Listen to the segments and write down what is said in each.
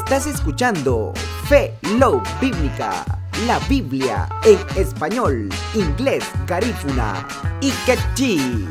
Estás escuchando Fe Love Bíblica, la Biblia en español, inglés, garífuna y quechí.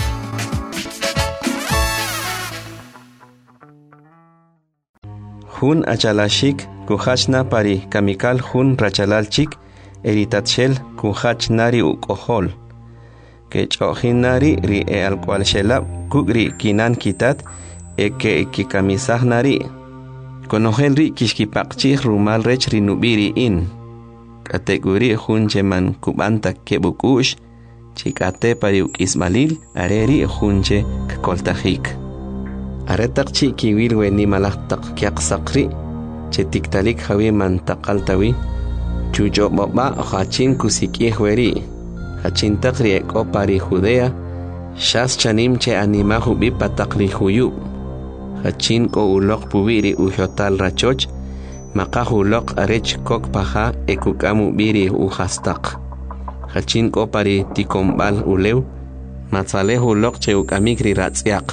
Jun achalashik kuhachna pari kamikal jun rachalalchik eritatshel kuhachnari ukohol. Que chohinari ri alcual shelab kugri kinan kitat que kikamisahnari. Konohenri kishkipakchi rumal rech rinubiri in. Kategori jun cheman kubanta kebukush chikate pari ukismalil areri junche koltajik. Aretak chi kiwil we ni malaktak kyak sakri che tiktalik hawi man takaltawi chujo boba hachin kusiki hueri hachin takri eko pari Judea shas chanim che anima hubi patakri huyu hachin ko ulok pubiri uhotal rachoch maka hulok arech kok paha ekukamu biri uhastak hachin ko pari tikombal ulew matzale hulok che ukamikri ratsiak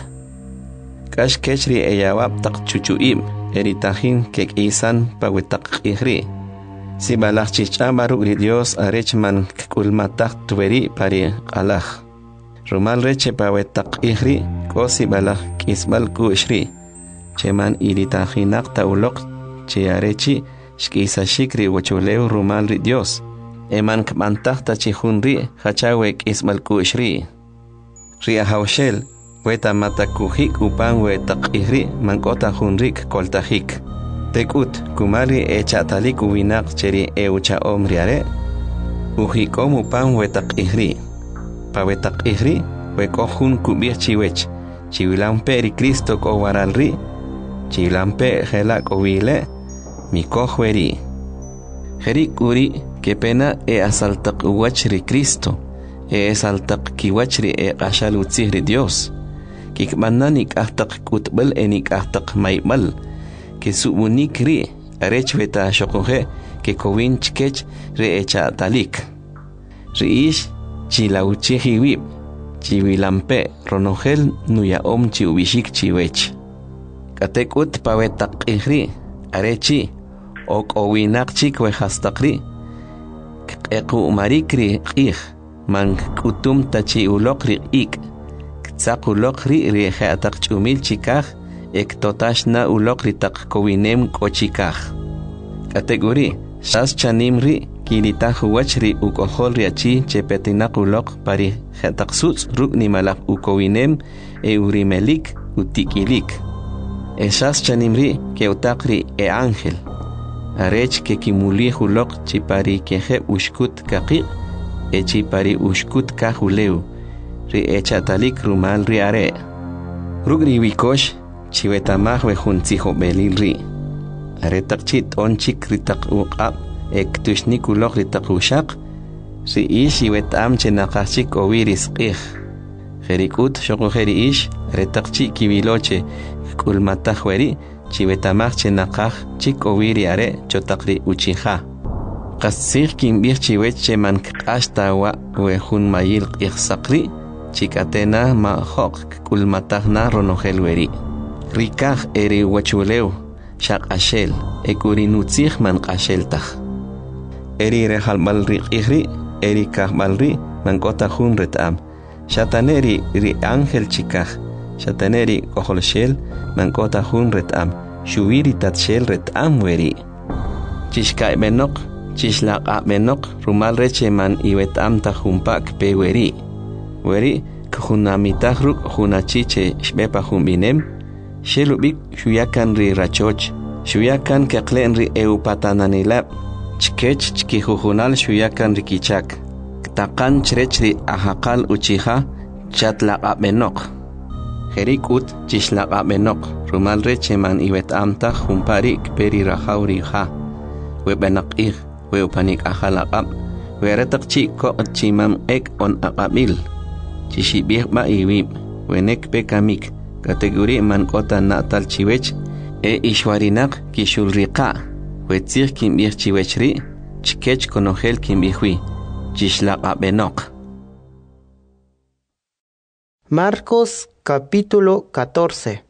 Kash kechri eyawab tak chuchuim eritahin kek isan pawetak ihri. Si balach chicha baruk Dios arechman kulmatak tueri pari alach. Rumal reche pawetak ihri ko si balach kisbal kushri. Cheman iritahinak taulok che arechi shkisa shikri wachuleu rumal ri Dios. Eman kmantak tachihunri hachawek isbal kushri. Ria haushel Weta matakuhik upan wetak ihri mankota hunrik koltajik. Tekut kumari echatalik uwinak cheri eucha omriare. Uhikom upan wetak ihri. Pa wetak ihri wekohun kubir chiwech. Chiwilampe ri Cristo ko waralri. Chiwilampe helak owile mikohweri. Herik uri kepena asaltak uwachri Cristo. Asaltak kiwachri ashal utzihri Dios. Kikmanan ikahtak kutbel enikahtak maibal ke subunik ri arech weta shokohe ke kowin chkech re echa talik riish chilauchi hiwib chiwilampe ronogel nuya om chiubishik chiwech katekut pawetak ihri arechi ok owinak chik wehastakri eku marikri ih man kutum tachi ulokri ik Sak ulokri rieje atak chumil chikaj ek totashna ulokri tak kowinem kochikaj. Kategori shas chanimri kilitah wachri ukohol riachi chepetinak ulok pari hetak suts ruk ni malak ukowinem urimelik utikilik. Shas chanimri keutakri ángel. Arech ke kimuli ulok chipari keje ushkut kaki chipari ushkut kahuleu. Ri echatalik rumal riare. Rugri wikosh chiwetamah we junzijo belil ri. Aretak chit onchik ritak uqab ek tushnikulok ritak ushak. Si ish iwetam chenakachik owiris qih. Jerikut shoko jeri ish retak chik kibiloche kulmatah weri chiwetamah chenakach chik owiri are chotakri uchiha. Qasir kimbir chiwech cheman kashtawa we jun mayil qih sakri. Chikatena ma hok kulmatahna ronohelweri. Rikaj eri wachuleu shak ashel ekurinutzih man asheltaj. Eri rehalbal riqihri eri kahbalri mankota hun retam. Shataneri ri ángel chikaj. Shataneri koholshel mankota hun retam. Shubiri tatshel retam weri. Chishkai benok chishlaq benok rumal reche man iwetam tajumpak peweri. Weri kuhunamitah ruk hunachiche shbepa humbinem shelubik shuyakan ri rachoch shuyakan keklen ri eupatananilab chkech chkihuhunal shuyakan ri kichak ktakan chrech ri ahakal uchiha chatlaq benok herikut chishlaq benok rumal reche man iwet amta humparik peri rahauri ha webenak ih weupanik ahalaqab weretak chiko chimam ek on aqabil Chishibih ba iwib, wenek pekamik, kategori man kota natal chiwech, ishwarinak kishulriqa, wetzir kimbih chiwechri, chkech konohel kimbihwi, chishlaqa benok. Marcos capítulo 14.